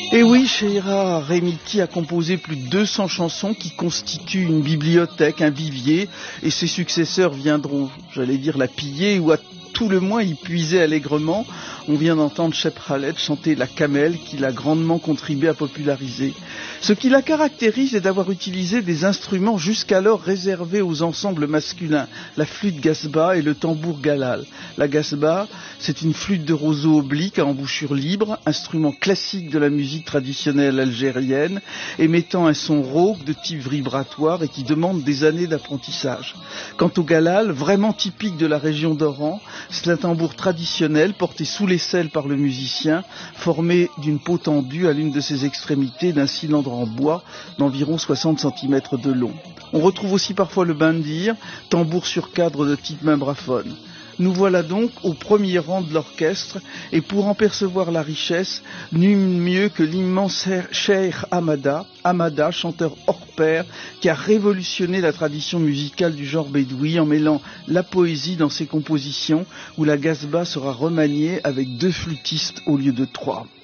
Et oui, Sheira Remiti a composé plus de 200 chansons qui constituent une bibliothèque, un vivier, et ses successeurs viendront, j'allais dire, la piller ou à tout le moins y puiser allègrement. On vient d'entendre Cheb Khaled chanter La Camel, qu'il a grandement contribué à populariser. Ce qui la caractérise est d'avoir utilisé des instruments jusqu'alors réservés aux ensembles masculins, la flûte gasba et le tambour galal. La gasba, c'est une flûte de roseau oblique à embouchure libre, instrument classique de la musique traditionnelle algérienne, émettant un son rauque de type vibratoire et qui demande des années d'apprentissage. Quant au galal, vraiment typique de la région d'Oran, c'est un tambour traditionnel porté sous l'aisselle par le musicien, formé d'une peau tendue à l'une de ses extrémités d'un cylindre en bois d'environ 60 cm de long. On retrouve aussi parfois le bandir, tambour sur cadre de type membraphone. Nous voilà donc au premier rang de l'orchestre, et pour en percevoir la richesse, nul mieux que l'immense Cheikh Hamada, chanteur hors pair, qui a révolutionné la tradition musicale du genre bédoui en mêlant la poésie dans ses compositions, où la gasba sera remaniée avec 2 flûtistes au lieu de 3.